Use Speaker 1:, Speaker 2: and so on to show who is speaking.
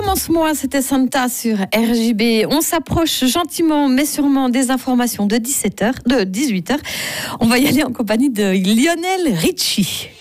Speaker 1: Commence-moi, c'était Santa sur RJB. On s'approche gentiment mais sûrement des informations de 18h. On va y aller en compagnie de Lionel Richie.